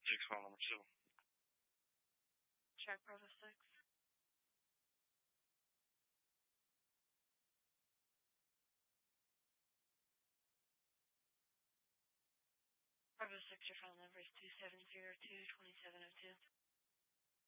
6, file number 2. Check Bravo 6. Bravo 6, your file number is 2702-2702.